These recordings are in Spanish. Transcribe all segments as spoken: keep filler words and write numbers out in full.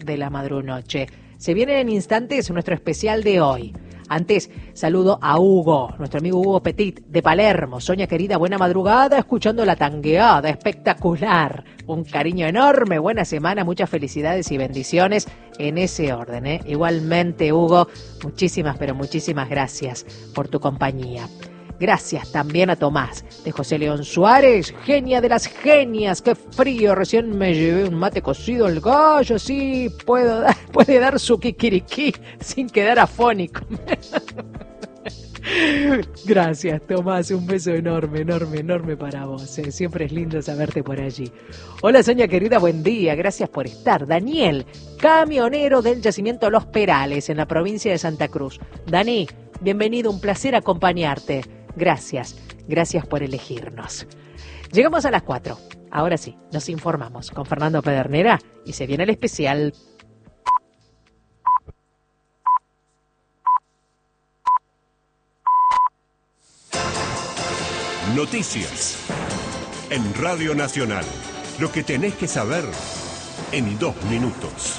de la madrunoche. Se viene en instantes nuestro especial de hoy. Antes, saludo a Hugo, nuestro amigo Hugo Petit, de Palermo. Soña querida, buena madrugada, escuchando la tangueada, espectacular. Un cariño enorme, buena semana, muchas felicidades y bendiciones en ese orden, ¿eh? Igualmente, Hugo, muchísimas, pero muchísimas gracias por tu compañía. Gracias también a Tomás, de José León Suárez, genia de las genias. Qué frío, recién me llevé un mate cocido al gallo, sí, puedo dar, puede dar su kikiriki sin quedar afónico. Gracias, Tomás, un beso enorme, enorme, enorme para vos. ¿eh? Siempre es lindo saberte por allí. Hola, Soña querida, buen día, gracias por estar. Daniel, camionero del yacimiento Los Perales, en la provincia de Santa Cruz. Dani, bienvenido, un placer acompañarte. Gracias, gracias por elegirnos. Llegamos a las cuatro. Ahora sí, nos informamos con Fernando Pedernera y se viene el especial. Noticias en Radio Nacional. Lo que tenés que saber en dos minutos.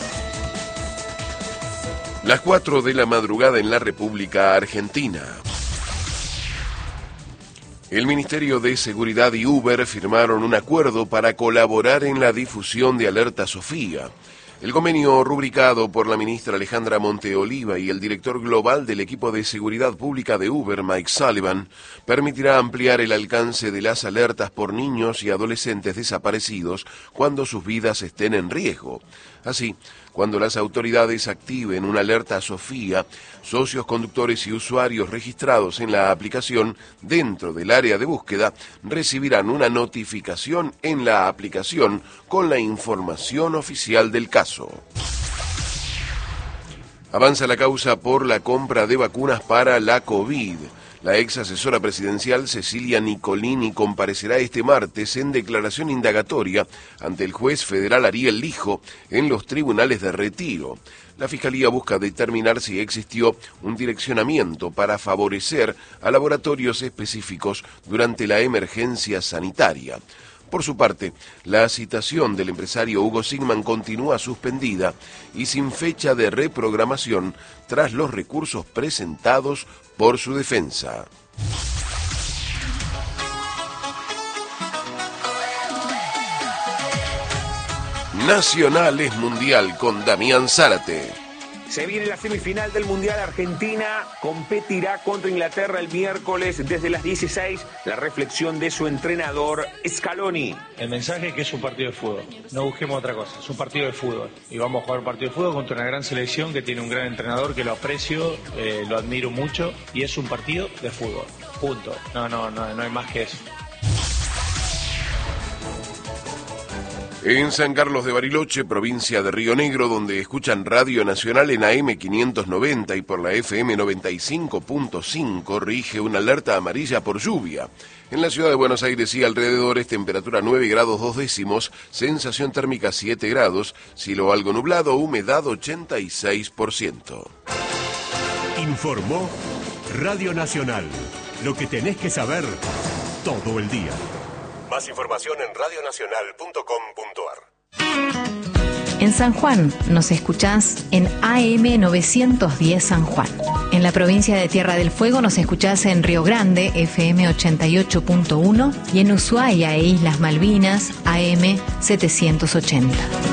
Las cuatro de la madrugada en la República Argentina. El Ministerio de Seguridad y Uber firmaron un acuerdo para colaborar en la difusión de Alerta Sofía. El convenio rubricado por la ministra Alejandra Monteoliva y el director global del equipo de seguridad pública de Uber, Mike Sullivan, permitirá ampliar el alcance de las alertas por niños y adolescentes desaparecidos cuando sus vidas estén en riesgo. Así, cuando las autoridades activen una alerta Sofía, socios conductores y usuarios registrados en la aplicación dentro del área de búsqueda recibirán una notificación en la aplicación con la información oficial del caso. Avanza la causa por la compra de vacunas para la COVID. La ex asesora presidencial Cecilia Nicolini comparecerá este martes en declaración indagatoria ante el juez federal Ariel Lijo en los tribunales de Retiro. La Fiscalía busca determinar si existió un direccionamiento para favorecer a laboratorios específicos durante la emergencia sanitaria. Por su parte, la citación del empresario Hugo Sigman continúa suspendida y sin fecha de reprogramación tras los recursos presentados por su defensa. Nacional es Mundial con Damián Zárate. Se viene la semifinal del Mundial. Argentina competirá contra Inglaterra el miércoles desde las dieciséis. La reflexión de su entrenador Scaloni. El mensaje es que es un partido de fútbol. No busquemos otra cosa. Es un partido de fútbol. Y vamos a jugar un partido de fútbol contra una gran selección que tiene un gran entrenador que lo aprecio, eh, lo admiro mucho. Y es un partido de fútbol. Punto. No, no, no, no hay más que eso. En San Carlos de Bariloche, provincia de Río Negro, donde escuchan Radio Nacional en A M quinientos noventa y por la F M noventa y cinco punto cinco, rige una alerta amarilla por lluvia. En la ciudad de Buenos Aires y alrededores, temperatura nueve grados dos décimos, sensación térmica siete grados, cielo algo nublado, humedad ochenta y seis por ciento. Informó Radio Nacional. Lo que tenés que saber todo el día. Más información en radio nacional punto com punto a r. En San Juan nos escuchás en A M novecientos diez San Juan. En la provincia de Tierra del Fuego nos escuchás en Río Grande, F M ochenta y ocho punto uno, y en Ushuaia e Islas Malvinas, A M setecientos ochenta.